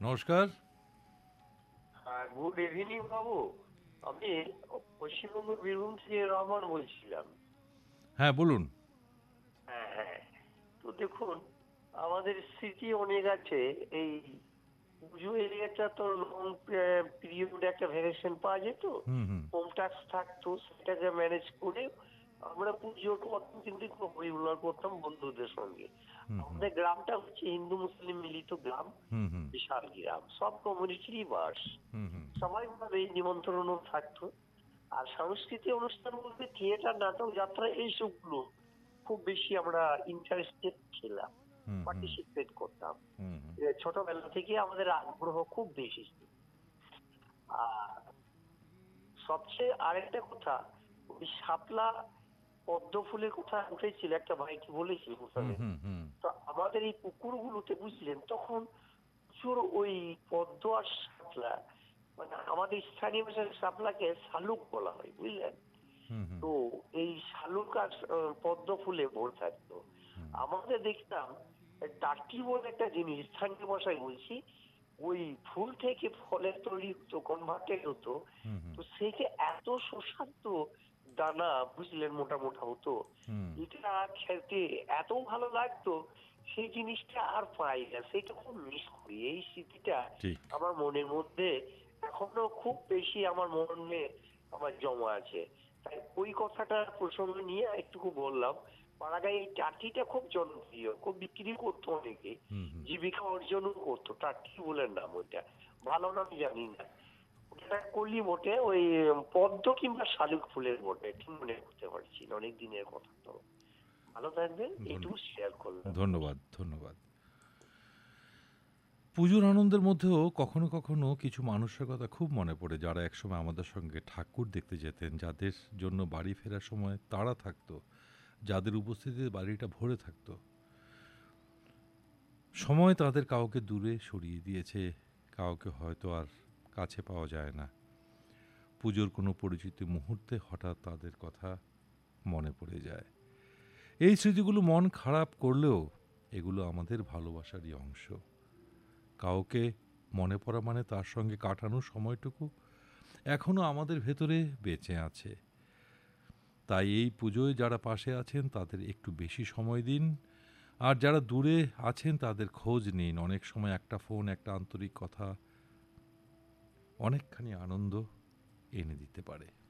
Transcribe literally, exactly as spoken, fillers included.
নমস্কার। হ্যাঁ, good evening বাবু। আমি পশ্চিমবঙ্গ বীরভূম থেকে রহমান বলছিলাম। হ্যাঁ, বলুন। হ্যাঁ হ্যাঁ, তো দেখুন, আমাদের স্মৃতি অনেক আছে। এই পুজো এরিয়াটা তো লং পিরিয়ড একটা ভ্যাকেশন পাওয়া যেত, হুম, হুম, হোম ট্যাক্স থাকতো, সেটাকে ম্যানেজ করে আমরা পুজো করতাম, কিন্তু খুব হইহুল্লোড় করতাম বন্ধুদের সঙ্গে। হুম, হুম, আমাদের গ্রামটা হচ্ছে হিন্দু মুসলিম মিলিত গ্রাম, হুম, হুম, বিশাল গ্রাম, সব কমিউনিটিরই বাস। হুম, হুম, সবাই ভাবে নিমন্ত্রণও থাকতো। আর সাংস্কৃতিক অনুষ্ঠান বলতে থিয়েটার, নাটক, যাত্রা, এইসবগুলো খুব বেশি আমরা ইন্টারেস্টেড ছিলাম, হুম, হুম, পার্টিসিপেট করতাম। হুম, হুম, এ ছোটবেলা থেকে আমাদের আগ্রহ খুব বেশি ছিল। আর সবচেয়ে আরেকটা কথা, ওই শাপলা পদ্ম ফুলের কথা উঠেছিল, একটা ভাইকে বলেছিল হুম, ওখানে। হুম, হুম, তো আমাদের এই পুকুরগুলোতে বুঝলেন তখন প্রচুর ওই পদ্ম আর শাপলা, মানে আমাদের স্থানীয় ভাষায় শাপলাকে শালুক বলা হয়, বুঝলেন। হুম, হুম, তো এই শালুক আর আহ, পদ্ম ফুলে ভরে থাকতো। আমাদের দেখতাম টার্কি বলে একটা জিনিস, স্থানীয় ভাষায় বলছি, ওই ফুল থেকে ফলের তৈরি হতো, কনভার্টেড হতো। হুম, হুম, তো সেইটা এত সুস্বাদু, দানা বুঝলেন, মোটা মোটা হতো। হুম, এটা খেতে এত ভালো লাগতো, সেই জিনিসটা আর পাই না, সেটা খুব মিস করি। এই স্মৃতিটা ঠিক। আমার মনের মধ্যে এখনো খুব বেশি আমার মনে আমার জমা আছে। তাই ওই কথাটা প্রসঙ্গ নিয়ে একটুকু বললাম। পাড়াগাঁয়ে এই টাটিটা খুব জনপ্রিয়, খুব বিক্রি করতো অনেকে, হুম, হুম। জীবিকা অর্জনও করতো। টাটি বলে নাম ওইটা, ভালো নাম জানি না। ওটা কলি বটে, ওই পদ্ম কিংবা শালুক ফুলের বটে, ঠিক মনে করতে পারছি না, অনেক দিনের কথা তো। ভালো থাকবেন, ধন্য এইটুকু শেয়ার করলাম। ধন্যবাদ, ধন্যবাদ। পুজোর আনন্দের মধ্যেও কখনো, কখনো কিছু মানুষের কথা খুব মনে পড়ে, যারা একসময় আমাদের সঙ্গে ঠাকুর দেখতে যেতেন, যাদের জন্য বাড়ি ফেরার সময় তাড়া থাকতো, যাদের উপস্থিতিতে বাড়িটা ভরে থাকতো। সময় তাদের কাউকে দূরে সরিয়ে দিয়েছে, কাউকে হয়তো আর কাছে পাওয়া যায় না। পুজোর কোনো পরিচিত মুহূর্তে হঠাৎ তাদের কথা মনে পড়ে যায়। এই স্মৃতিগুলো মন খারাপ করলেও এগুলো আমাদের ভালোবাসারই অংশ। কাউকে মনে পড়া মানে তার সঙ্গে কাটানো সময়টুকু এখনো আমাদের ভেতরে বেঁচে আছে। তাই এই পুজোয় যারা পাশে আছেন তাদের একটু বেশি সময় দিন, আর যারা দূরে আছেন তাদের খোঁজ নিন। অনেক সময় একটা ফোন, একটা আন্তরিক কথা অনেকখানি আনন্দ এনে দিতে পারে।